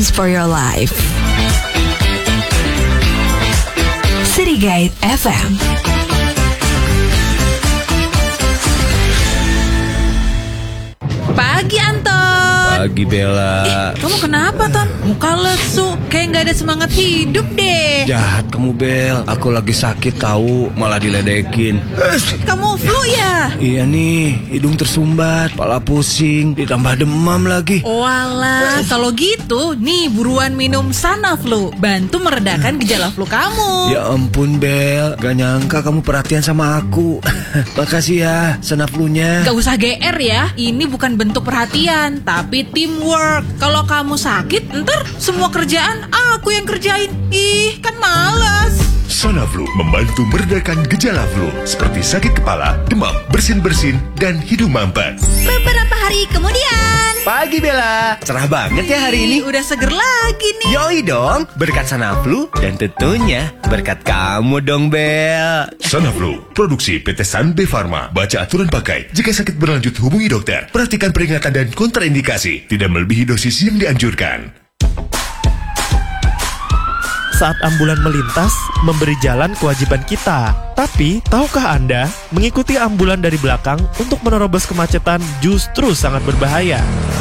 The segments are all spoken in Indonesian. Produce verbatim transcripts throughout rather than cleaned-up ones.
Guidance for your life. City Guide F M. Pagi Anton. Pagi Bella. Eh, kamu kenapa Ton? Muka lesu, kayak gak ada semangat hidup deh. Jahat kamu Bel, aku lagi sakit tahu, malah diledekin. Kamu flu ya? Iya nih, hidung tersumbat, kepala pusing, ditambah demam lagi. Walah, kalau gitu, nih buruan minum Sanaflu, bantu meredakan gejala flu kamu. Ya ampun Bel, gak nyangka kamu perhatian sama aku. Makasih ya, Sanaflunya. Gak usah G R ya, ini bukan bentuk perhatian, tapi teamwork. Kalau kamu sakit, ntar semua kerjaan aku yang kerjain. Ih, kan malas. Sanaflu membantu meredakan gejala flu seperti sakit kepala, demam, bersin-bersin, dan hidung mampet. Beberapa hari kemudian. Pagi Bella, cerah banget ya hari ini. Udah seger lagi nih. Yoi dong, berkat Sanaflu dan tentunya berkat kamu dong Bel. Sanaflu, produksi P T Sanbe Pharma. Baca aturan pakai. Jika sakit berlanjut hubungi dokter. Perhatikan peringatan dan kontraindikasi. Tidak melebihi dosis yang dianjurkan. Saat ambulan melintas, memberi jalan kewajiban kita. Tapi, tahukah Anda, mengikuti ambulan dari belakang untuk menerobos kemacetan justru sangat berbahaya.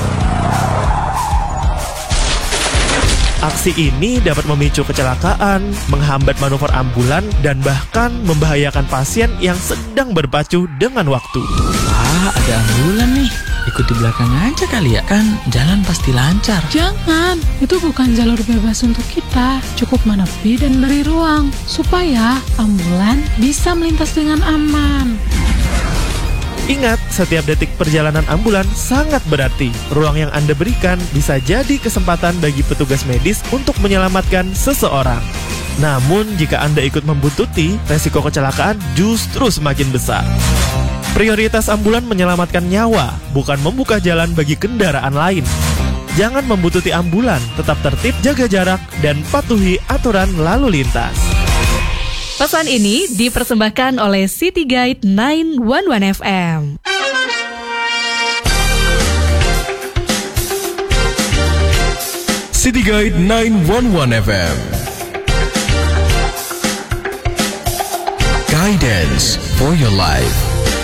Aksi ini dapat memicu kecelakaan, menghambat manuver ambulan, dan bahkan membahayakan pasien yang sedang berpacu dengan waktu. Ah, ada ambulan nih. Ikut di belakang aja kali ya, kan jalan pasti lancar. Jangan, itu bukan jalur bebas untuk kita. Cukup menepi dan beri ruang, supaya ambulan bisa melintas dengan aman. Ingat, setiap detik perjalanan ambulan sangat berarti. Ruang yang Anda berikan bisa jadi kesempatan bagi petugas medis untuk menyelamatkan seseorang. Namun, jika Anda ikut membuntuti, resiko kecelakaan justru semakin besar. Prioritas ambulan menyelamatkan nyawa, bukan membuka jalan bagi kendaraan lain. Jangan membuntuti ambulan, tetap tertib, jaga jarak, dan patuhi aturan lalu lintas. Pesan ini dipersembahkan oleh City Guide sembilan satu satu F M. City Guide sembilan satu satu F M. Guidance for your life.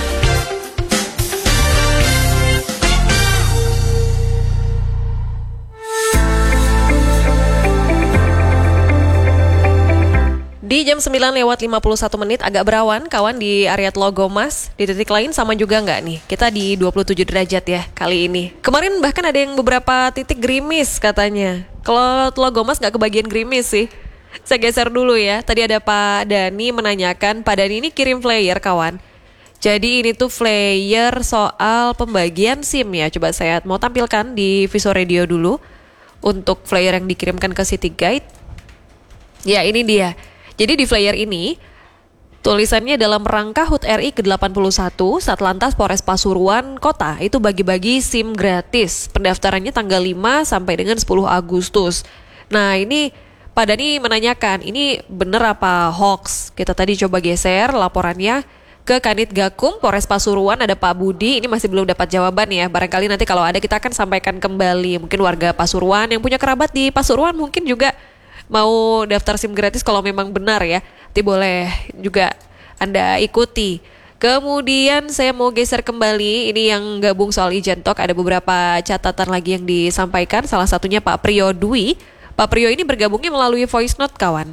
Di jam sembilan lewat lima puluh satu menit agak berawan kawan di area Tlogomas. Di titik lain sama juga nggak nih? Kita di dua puluh tujuh derajat ya kali ini. Kemarin bahkan ada yang beberapa titik gerimis katanya. Kalau Tlogomas nggak kebagian gerimis sih. Saya geser dulu ya. Tadi ada Pak Dani menanyakan, Pak Dani ini kirim flyer kawan. Jadi ini tuh flyer soal pembagian SIM ya. Coba saya mau tampilkan di Viso Radio dulu. Untuk flyer yang dikirimkan ke City Guide. Ya ini dia. Jadi di flyer ini, tulisannya dalam rangka H U T R I ke delapan puluh satu, Satlantas Polres Pasuruan Kota, itu bagi-bagi SIM gratis. Pendaftarannya tanggal lima sampai dengan sepuluh Agustus. Nah ini Pak Dani menanyakan, ini bener apa hoax? Kita tadi coba geser laporannya ke Kanit Gakum, Polres Pasuruan, ada Pak Budi, ini masih belum dapat jawaban ya. Barangkali nanti kalau ada kita akan sampaikan kembali. Mungkin warga Pasuruan yang punya kerabat di Pasuruan mungkin juga mau daftar SIM gratis kalau memang benar ya, nanti boleh juga Anda ikuti. Kemudian saya mau geser kembali, ini yang gabung soal Ijen Talk, ada beberapa catatan lagi yang disampaikan, salah satunya Pak Priyo Dwi. Pak Priyo ini bergabungnya melalui voice note kawan.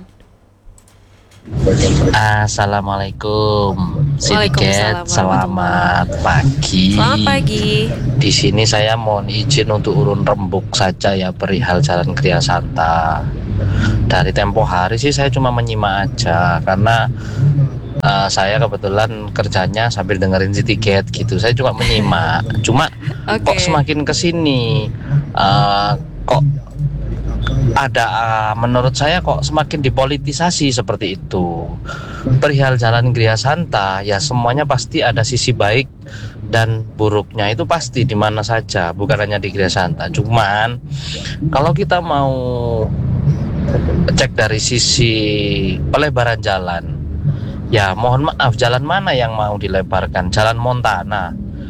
Assalamualaikum, Siddiqet, selamat pagi. Selamat pagi. Di sini saya mohon izin untuk urun rembuk saja ya perihal Jalan Gria Santa. Dari tempo hari sih saya cuma menyimak aja karena uh, saya kebetulan kerjanya sambil dengerin Siddiqet gitu. Saya cuma menyimak. Cuma okay. Kok semakin kesini uh, kok ada uh, menurut saya kok semakin dipolitisasi seperti itu. Perihal Jalan Gria Santa ya semuanya pasti ada sisi baik dan buruknya, itu pasti di mana saja, bukan hanya di Gria Santa. Cuman kalau kita mau cek dari sisi pelebaran jalan, ya mohon maaf, jalan mana yang mau dilebarkan? Jalan Montana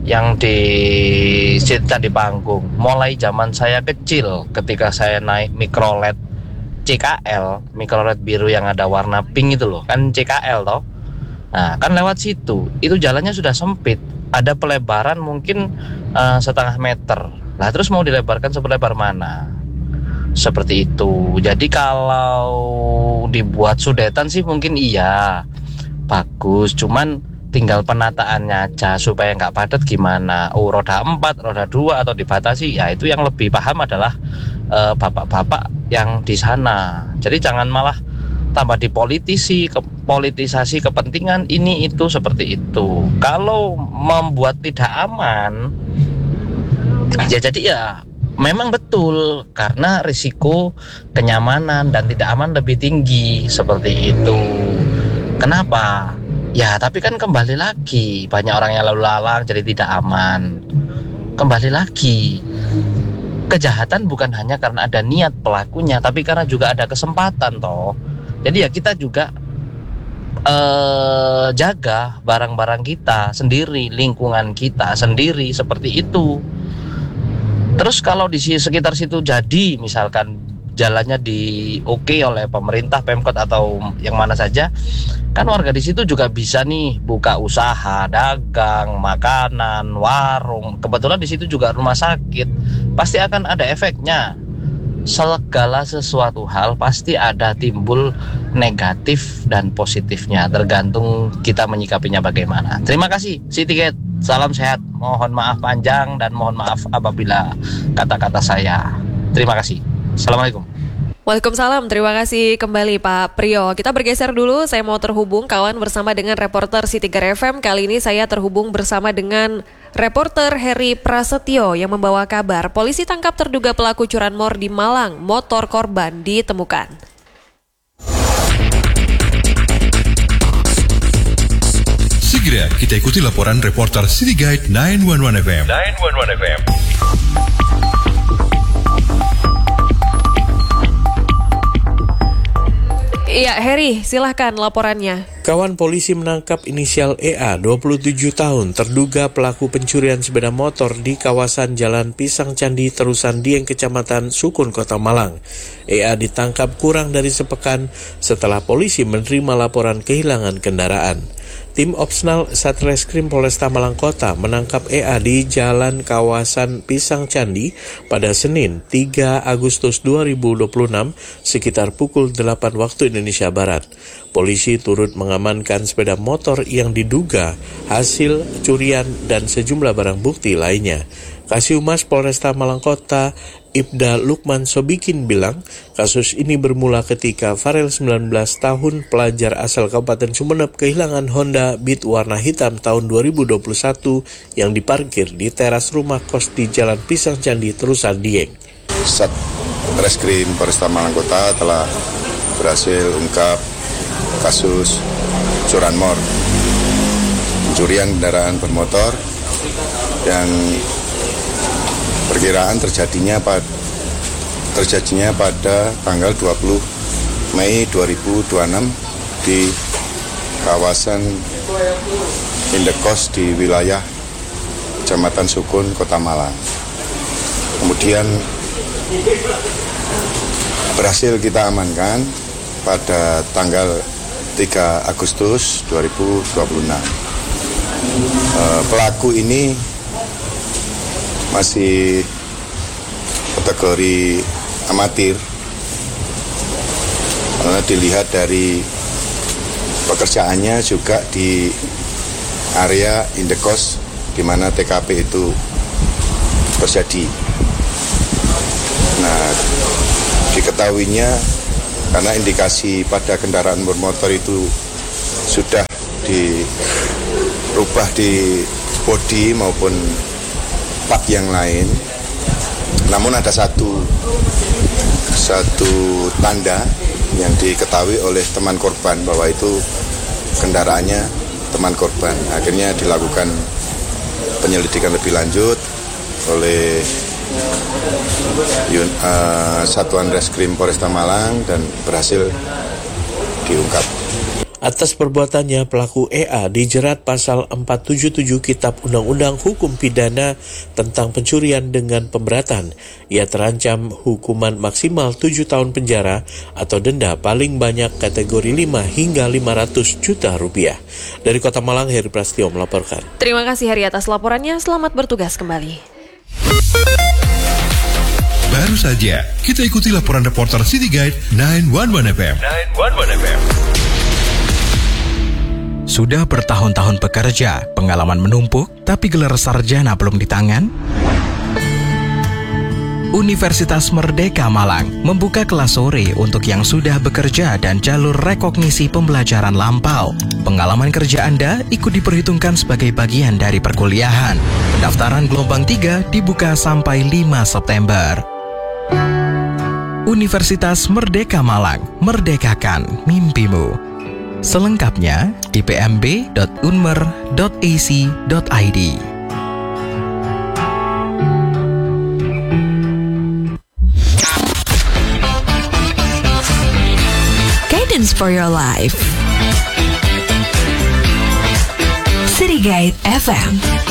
yang diceritakan di panggung. Mulai zaman saya kecil, ketika saya naik mikrolet C K L, mikrolet biru yang ada warna pink itu loh, kan C K L toh. Nah, kan lewat situ, itu jalannya sudah sempit, ada pelebaran mungkin uh, setengah meter. Nah, terus mau dilebarkan sepelebar mana? Seperti itu. Jadi kalau dibuat sudetan sih mungkin iya, bagus, cuman tinggal penataannya aja supaya nggak padat gimana. Oh, roda empat, roda dua atau dibatasi, ya itu yang lebih paham adalah uh, bapak-bapak yang di sana. Jadi jangan malah tambah dipolitisi, ke, politisasi kepentingan ini itu seperti itu. Kalau membuat tidak aman, ya jadi ya memang betul, karena risiko kenyamanan dan tidak aman lebih tinggi seperti itu. Kenapa? Ya tapi kan kembali lagi, banyak orang yang lalu lalang jadi tidak aman. Kembali lagi, kejahatan bukan hanya karena ada niat pelakunya, tapi karena juga ada kesempatan toh. Jadi ya kita juga eh, jaga barang-barang kita sendiri, lingkungan kita sendiri seperti itu. Terus kalau di sekitar situ jadi misalkan jalannya di oke oleh pemerintah, Pemkot atau yang mana saja, kan warga di situ juga bisa nih buka usaha, dagang, makanan, warung. Kebetulan di situ juga rumah sakit, pasti akan ada efeknya. Segala sesuatu hal pasti ada timbul negatif dan positifnya, tergantung kita menyikapinya bagaimana. Terima kasih Citygate, salam sehat, mohon maaf panjang dan mohon maaf apabila kata-kata saya. Terima kasih. Assalamualaikum. Waalaikumsalam, terima kasih kembali Pak Priyo. Kita bergeser dulu, saya mau terhubung kawan bersama dengan reporter Citygate F M. Kali ini saya terhubung bersama dengan reporter Heri Prasetyo yang membawa kabar polisi tangkap terduga pelaku curanmor di Malang, motor korban ditemukan. Segera kita ikuti laporan reporter Citygate sembilan satu satu F M. sembilan satu satu F M. Iya, Heri, silahkan laporannya. Kawan polisi menangkap inisial E A, dua puluh tujuh tahun, terduga pelaku pencurian sepeda motor di kawasan Jalan Pisang Candi, Terusan Dieng, Kecamatan Sukun, Kota Malang. E A ditangkap kurang dari sepekan setelah polisi menerima laporan kehilangan kendaraan. Tim Opsnal Satreskrim Polresta Malang Kota menangkap E A di Jalan Kawasan Pisang Candi pada Senin tiga Agustus dua ribu dua puluh enam sekitar pukul delapan waktu Indonesia Barat. Polisi turut mengamankan sepeda motor yang diduga hasil curian dan sejumlah barang bukti lainnya. Kasihumas Polresta Malang Kota Ibda Lukman Sobikin bilang kasus ini bermula ketika Farel sembilan belas tahun pelajar asal Kabupaten Sumeneb kehilangan Honda Beat warna hitam tahun dua ribu dua puluh satu yang diparkir di teras rumah kos di Jalan Pisang Candi, Terusan Dieng. Satreskrim Polresta Malang Kota telah berhasil ungkap kasus curanmor, pencurian kendaraan bermotor yang perkiraan terjadinya pada terjadinya pada tanggal dua puluh Mei dua ribu dua puluh enam di kawasan Indekos di wilayah Kecamatan Sukun, Kota Malang. Kemudian berhasil kita amankan pada tanggal tiga Agustus dua ribu dua puluh enam. E, pelaku ini masih kategori amatir karena dilihat dari pekerjaannya juga di area Indekos di mana T K P itu terjadi. Nah, diketahuinya karena indikasi pada kendaraan bermotor itu sudah dirubah di bodi maupun part yang lain, namun ada satu satu tanda yang diketahui oleh teman korban bahwa itu kendaraannya teman korban. Akhirnya dilakukan penyelidikan lebih lanjut oleh uh, Satuan Reskrim Polresta Malang dan berhasil diungkap. Atas perbuatannya, pelaku E A dijerat pasal empat tujuh tujuh Kitab Undang-Undang Hukum Pidana tentang pencurian dengan pemberatan. Ia terancam hukuman maksimal tujuh tahun penjara atau denda paling banyak kategori lima hingga lima ratus juta rupiah. Dari Kota Malang, Heri Prasetyo melaporkan. Terima kasih Heri atas laporannya, selamat bertugas kembali. Baru saja kita ikuti laporan reporter City Guide sembilan satu satu F M. sembilan satu satu F M. Sudah bertahun-tahun bekerja, pengalaman menumpuk, tapi gelar sarjana belum di tangan? Universitas Merdeka Malang membuka kelas sore untuk yang sudah bekerja dan jalur rekognisi pembelajaran lampau. Pengalaman kerja Anda ikut diperhitungkan sebagai bagian dari perkuliahan. Pendaftaran gelombang tiga dibuka sampai lima September. Universitas Merdeka Malang, merdekakan mimpimu. Selengkapnya di p m b dot unmer dot a c dot i d. Guidance for your life. City Guide F M.